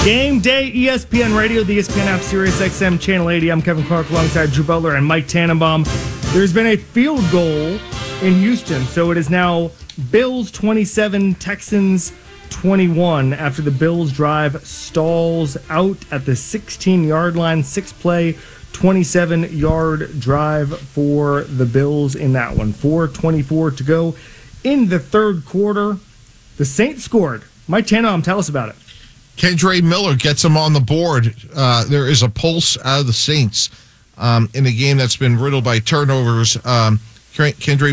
Game day, ESPN Radio, the ESPN app, Sirius XM, Channel 80. I'm Kevin Clark alongside Drew Butler and Mike Tannenbaum. There's been a field goal in Houston, so it is now Bills 27, Texans 21 after the Bills drive stalls out at the 16-yard line. 6-play, 27-yard drive for the Bills in that one. 4:24 to go in the third quarter. The Saints scored. Mike Tannenbaum, tell us about it. Kendre Miller gets them on the board. There is a pulse out of the Saints in a game that's been riddled by turnovers. Kendre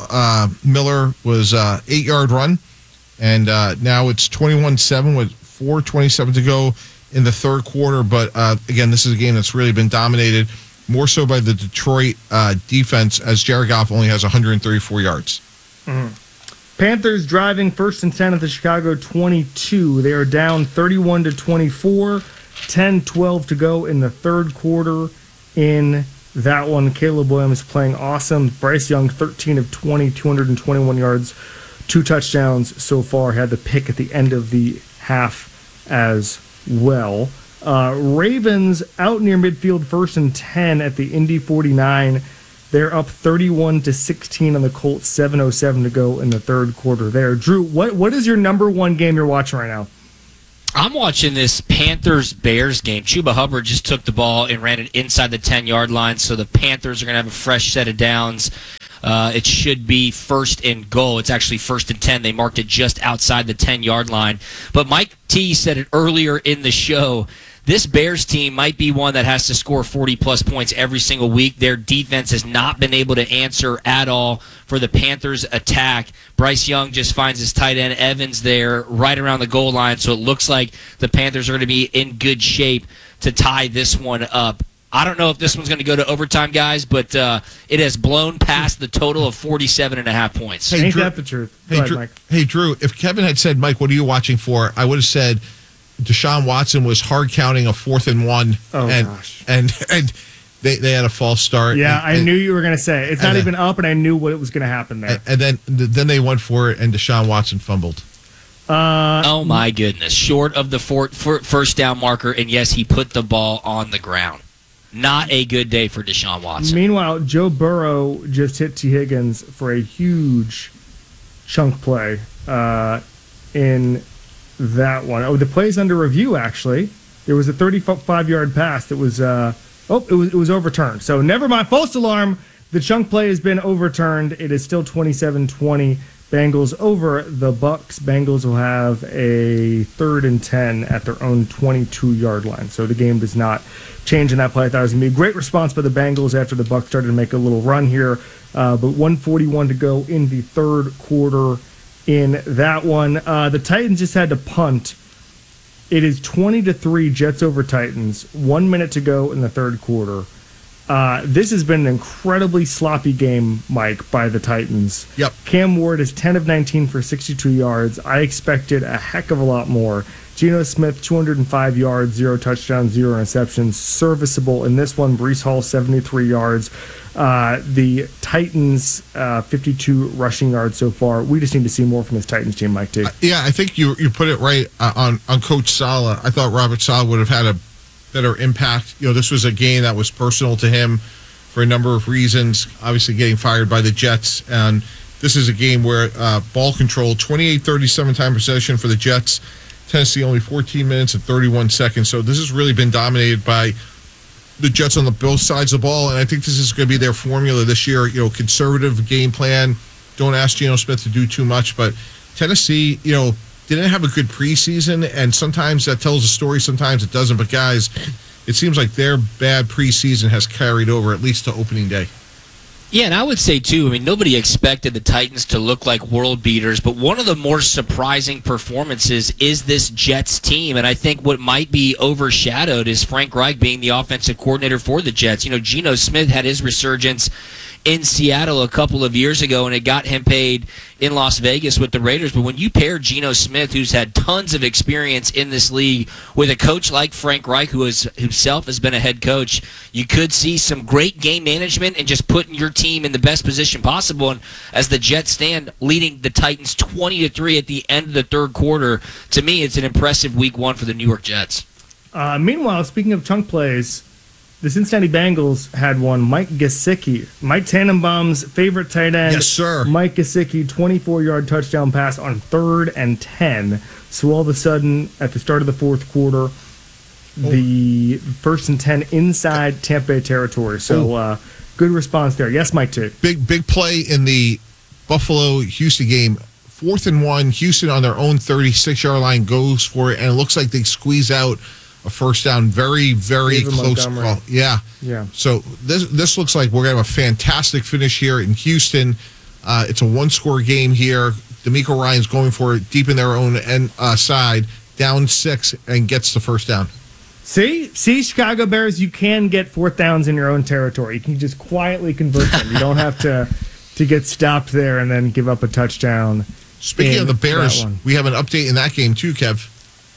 Miller was 8-yard run, and now it's 21-7 with 4:27 to go in the third quarter. But again, this is a game that's really been dominated more so by the Detroit defense, as Jared Goff only has 134 yards. Mm-hmm. Panthers driving 1st and 10 at the Chicago 22. They are down 31-24, 10-12 to go in the third quarter in that one. Caleb Williams playing awesome. Bryce Young, 13 of 20, 221 yards, 2 touchdowns so far. Had the pick at the end of the half as well. Ravens out near midfield, 1st and 10 at the Indy 49. They're up 31-16 on the Colts, 7:07 to go in the third quarter there. Drew, what is your number one game you're watching right now? I'm watching this Panthers-Bears game. Chuba Hubbard just took the ball and ran it inside the 10-yard line, so the Panthers are going to have a fresh set of downs. It should be 1st and goal. It's actually 1st and 10. They marked it just outside the 10-yard line. But Mike T said it earlier in the show. This Bears team might be one that has to score 40-plus points every single week. Their defense has not been able to answer at all for the Panthers' attack. Bryce Young just finds his tight end Evans there right around the goal line, so it looks like the Panthers are going to be in good shape to tie this one up. I don't know if this one's going to go to overtime, guys, but it has blown past the total of 47.5 points. Ain't that the truth? Go ahead, Mike. Hey, Drew, if Kevin had said, Mike, what are you watching for? I would have said Deshaun Watson was hard counting a 4th and 1. Oh, gosh. And they had a false start. Yeah, I knew you were going to say it. It's not even up, and I knew what was going to happen there. And then they went for it, and Deshaun Watson fumbled. Oh, my goodness. Short of the first down marker, and yes, he put the ball on the ground. Not a good day for Deshaun Watson. Meanwhile, Joe Burrow just hit T. Higgins for a huge chunk play in that one. Oh, the play's under review, actually. There was a 35-yard pass that was it was overturned. So never mind. False alarm. The chunk play has been overturned. It is still 27-20. Bengals over the Bucs. Bengals will have a 3rd and 10 at their own 22-yard line. So the game does not change in that play. I thought it was going to be a great response by the Bengals after the Bucs started to make a little run here. But 1:41 to go in the third quarter in that one. The Titans just had to punt. It is 20-3 Jets over Titans. 1 minute to go in the third quarter. This has been an incredibly sloppy game, Mike, by the Titans. Yep. Cam Ward is 10 of 19 for 62 yards. I expected a heck of a lot more. Geno Smith, 205 yards, 0 touchdowns, 0 interceptions. Serviceable in this one. Breece Hall, 73 yards. The Titans, 52 rushing yards so far. We just need to see more from this Titans team, Mike T. Yeah, I think you put it right on Coach Saleh. I thought Robert Saleh would have had a better impact. This was a game that was personal to him for a number of reasons. Obviously getting fired by the Jets. And this is a game where ball control, 28-37 time possession for the Jets. Tennessee only 14 minutes and 31 seconds. So this has really been dominated by the Jets on both sides of the ball, and I think this is going to be their formula this year. Conservative game plan. Don't ask Geno Smith to do too much, but Tennessee, didn't have a good preseason, and sometimes that tells a story, sometimes it doesn't. But guys, it seems like their bad preseason has carried over at least to opening day. Yeah, and I would say, too, nobody expected the Titans to look like world beaters, but one of the more surprising performances is this Jets team, and I think what might be overshadowed is Frank Reich being the offensive coordinator for the Jets. Geno Smith had his resurgence in Seattle a couple of years ago, and it got him paid in Las Vegas with the Raiders. But when you pair Geno Smith, who's had tons of experience in this league, with a coach like Frank Reich, who himself has been a head coach, you could see some great game management and just putting your team in the best position possible. And as the Jets stand leading the Titans 20-3 at the end of the third quarter, to me, it's an impressive week one for the New York Jets. Meanwhile, speaking of chunk plays, the Cincinnati Bengals had one. Mike Gesicki, Mike Tannenbaum's favorite tight end. Yes, sir. Mike Gesicki, 24-yard touchdown pass on 3rd and 10. So all of a sudden, at the start of the fourth quarter, the 1st and 10 inside Tampa Bay territory. So good response there. Yes, Mike T. Big play in the Buffalo-Houston game. 4th and 1, Houston on their own 36-yard line goes for it, and it looks like they squeeze out a first down. Very, very David close Montgomery. call. Yeah. So this looks like we're going to have a fantastic finish here in Houston. It's a one-score game here. D'Amico Ryan's going for it deep in their own end, side, down 6, and gets the first down. See, Chicago Bears, you can get 4th downs in your own territory. You can just quietly convert them. You don't have to get stopped there and then give up a touchdown. Speaking of the Bears, we have an update in that game too, Kev.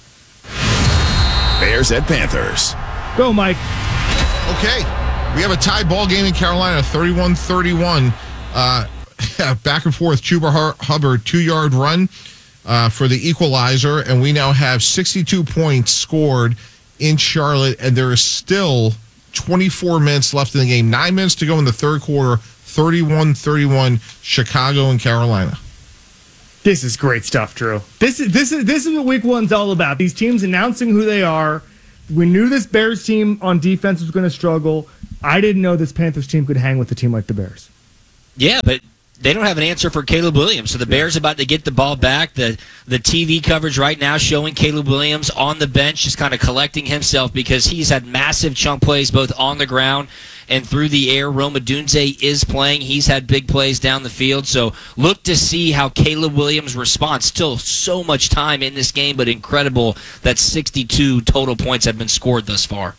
Bears at Panthers. Go, Mike. Okay. We have a tie ball game in Carolina, 31-31. Back and forth, Chuba Hubbard, 2-yard run for the equalizer, and we now have 62 points scored in Charlotte, and there is still 24 minutes left in the game. 9 minutes to go in the third quarter, 31-31, Chicago and Carolina. This is great stuff, Drew. This is what week one's all about. These teams announcing who they are. We knew this Bears team on defense was going to struggle. I didn't know this Panthers team could hang with a team like the Bears. Yeah, but they don't have an answer for Caleb Williams. So the Bears about to get the ball back. The TV coverage right now showing Caleb Williams on the bench, just kind of collecting himself because he's had massive chunk plays both on the ground and through the air. Rome Odunze is playing. He's had big plays down the field. So look to see how Caleb Williams responds. Still so much time in this game, but incredible that 62 total points have been scored thus far.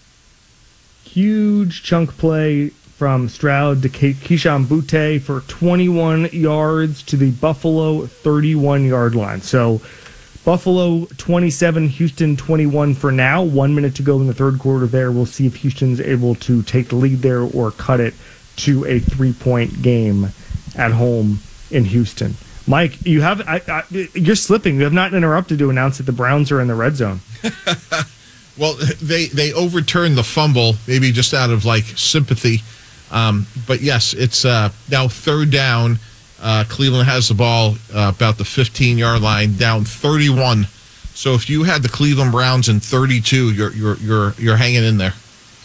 Huge chunk play from Stroud to Keyshawn Butte for 21 yards to the Buffalo 31-yard line. So Buffalo 27, Houston 21 for now. 1 minute to go in the third quarter there. We'll see if Houston's able to take the lead there or cut it to a 3-point game at home in Houston. Mike, you're slipping. You have not interrupted to announce that the Browns are in the red zone. Well, they overturned the fumble, maybe just out of sympathy. But yes, it's now 3rd down. Cleveland has the ball about the 15-yard line, down 31. So if you had the Cleveland Browns in 32, you're hanging in there.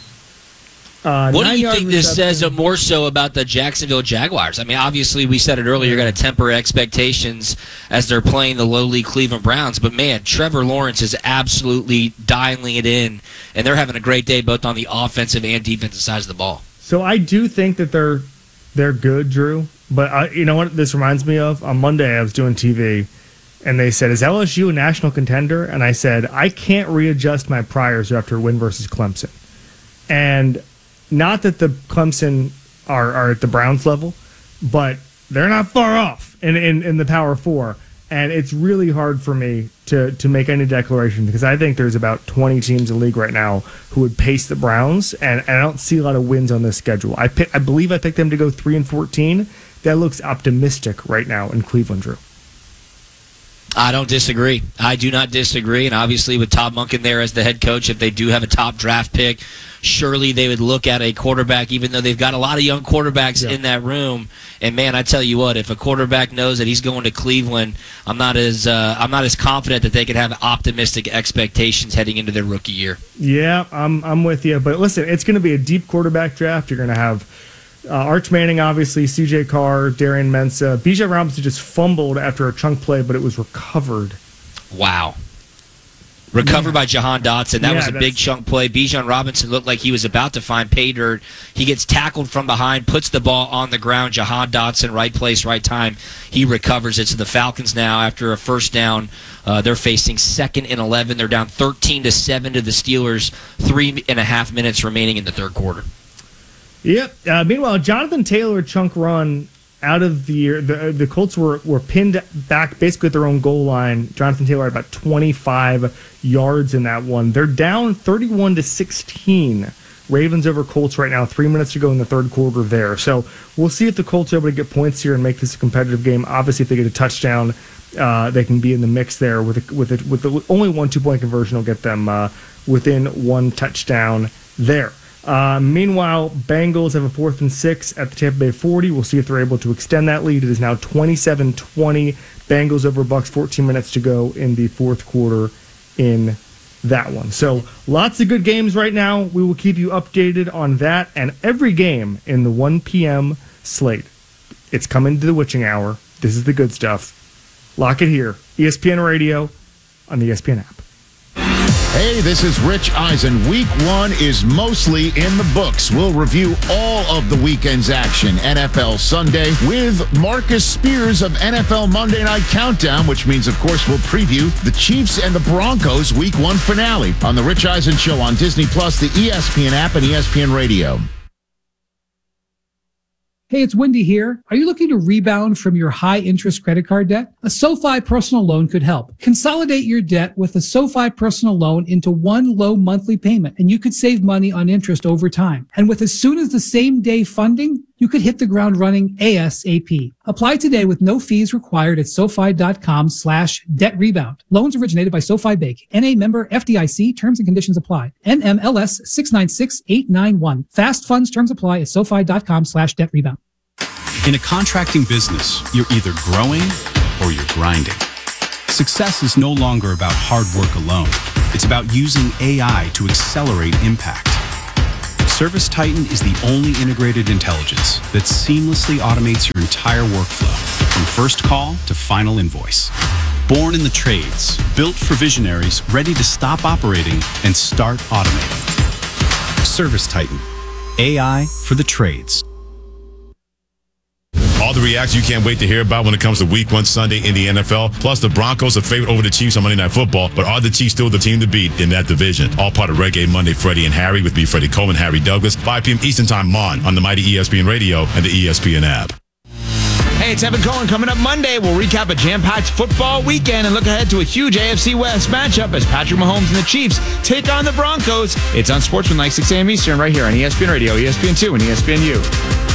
What do you think this says more so about the Jacksonville Jaguars? I mean, obviously, we said it earlier, you're going to temper expectations as they're playing the lowly Cleveland Browns. But, man, Trevor Lawrence is absolutely dialing it in, and they're having a great day both on the offensive and defensive sides of the ball. So I do think that they're good, Drew. But you know what this reminds me of? On Monday, I was doing TV, and they said, is LSU a national contender? And I said, I can't readjust my priors after a win versus Clemson. And not that the Clemson are at the Browns level, but they're not far off in the Power Four. And it's really hard for me to make any declaration because I think there's about 20 teams in the league right now who would pace the Browns, and I don't see a lot of wins on this schedule. I believe I picked them to go 3-14. That looks optimistic right now in Cleveland, Drew. I don't disagree. I do not disagree. And obviously with Todd Monken there as the head coach, if they do have a top draft pick, surely they would look at a quarterback, even though they've got a lot of young quarterbacks in that room. And, man, I tell you what, if a quarterback knows that he's going to Cleveland, I'm not as confident that they could have optimistic expectations heading into their rookie year. Yeah, I'm with you. But, listen, it's going to be a deep quarterback draft. You're going to have Arch Manning, obviously, C.J. Carr, Darian Mensah. Bijan Robinson just fumbled after a chunk play, but it was recovered. Wow. Recovered by Jahan Dotson. That was a big chunk play. Bijan Robinson looked like he was about to find pay dirt. He gets tackled from behind, puts the ball on the ground. Jahan Dotson, right place, right time. He recovers it. So the Falcons now, after a first down, they're facing 2nd and 11. They're down 13-7 to the Steelers. 3.5 minutes remaining in the third quarter. Yep. Meanwhile, Jonathan Taylor chunk run out of the year. The Colts were pinned back basically at their own goal line. Jonathan Taylor had about 25 yards in that one. They're down 31-16. Ravens over Colts right now. 3 minutes to go in the third quarter there. So we'll see if the Colts are able to get points here and make this a competitive game. Obviously, if they get a touchdown, they can be in the mix there. With the only 1 2-point conversion will get them within 1 touchdown there. Meanwhile, Bengals have a 4th and 6 at the Tampa Bay 40. We'll see if they're able to extend that lead. It is now 27-20. Bengals over Bucks. 14 minutes to go in the fourth quarter in that one. So lots of good games right now. We will keep you updated on that and every game in the 1 p.m. slate. It's coming to the witching hour. This is the good stuff. Lock it here. ESPN Radio on the ESPN app. Hey, this is Rich Eisen. Week 1 is mostly in the books. We'll review all of the weekend's action. NFL Sunday with Marcus Spears of NFL Monday Night Countdown, which means, of course, we'll preview the Chiefs and the Broncos Week 1 finale on the Rich Eisen Show on Disney+, the ESPN app, and ESPN Radio. Hey, it's Wendy here. Are you looking to rebound from your high-interest credit card debt? A SoFi personal loan could help. Consolidate your debt with a SoFi personal loan into one low monthly payment, and you could save money on interest over time. And with as soon as the same day funding, you could hit the ground running ASAP. Apply today with no fees required at SoFi.com/debt rebound. Loans originated by SoFi Bank. NA member FDIC. Terms and conditions apply. NMLS 696891. Fast funds terms apply at SoFi.com/debt rebound. In a contracting business, you're either growing or you're grinding. Success is no longer about hard work alone. It's about using AI to accelerate impact. ServiceTitan is the only integrated intelligence that seamlessly automates your entire workflow, from first call to final invoice. Born in the trades, built for visionaries ready to stop operating and start automating. ServiceTitan, AI for the trades. All the reactions you can't wait to hear about when it comes to Week 1 Sunday in the NFL. Plus, the Broncos are favored over the Chiefs on Monday Night Football. But are the Chiefs still the team to beat in that division? All part of Reggae Monday, Freddie and Harry with me, Freddie Coleman, Harry Douglas. 5 p.m. Eastern Time on the mighty ESPN Radio and the ESPN app. Hey, it's Evan Cohen. Coming up Monday, we'll recap a jam-packed football weekend and look ahead to a huge AFC West matchup as Patrick Mahomes and the Chiefs take on the Broncos. It's on Sportsmanlike, 6 a.m. Eastern, right here on ESPN Radio, ESPN2, and ESPNU.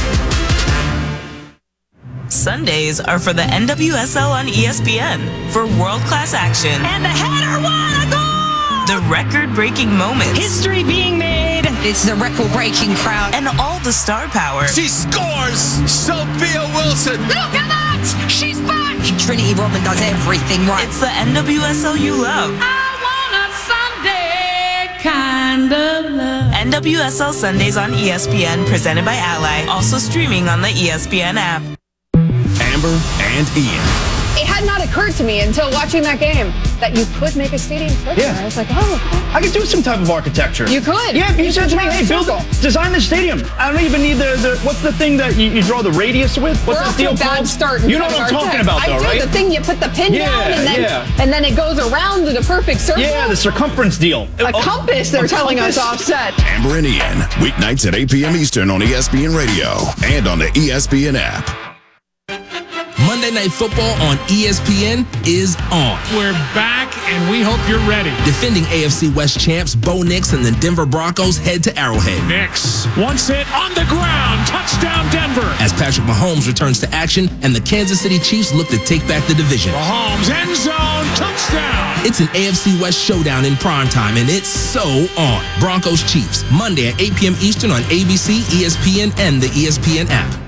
Sundays are for the NWSL on ESPN for world-class action. And the header won a goal! The record-breaking moments. History being made. It's the record-breaking crowd. And all the star power. She scores! Sophia Wilson! Look at that! She's back! Trinity Rodman does everything right. It's the NWSL you love. I want a Sunday kind of love. NWSL Sundays on ESPN, presented by Ally. Also streaming on the ESPN app. Amber and Ian. It had not occurred to me until watching that game that you could make a stadium circular. Yeah. I was like, oh. I could do some type of architecture. You could. Yeah, you said to me, hey, design the stadium. I don't even need the what's the thing that you draw the radius with? What's the deal called? Start you know what I'm talking about, though, right? I do. The thing you put the pin down and then it goes around to the perfect circle. Yeah, the circumference deal. A compass, they're telling us offset. Amber and Ian, weeknights at 8 p.m. Eastern on ESPN Radio and on the ESPN app. Monday Night Football on ESPN is on. We're back, and we hope you're ready. Defending AFC West champs Bo Nix and the Denver Broncos head to Arrowhead. Nix wants it on the ground. Touchdown, Denver. As Patrick Mahomes returns to action and the Kansas City Chiefs look to take back the division. Mahomes, end zone, touchdown. It's an AFC West showdown in primetime, and it's so on. Broncos Chiefs, Monday at 8 p.m. Eastern on ABC, ESPN, and the ESPN app.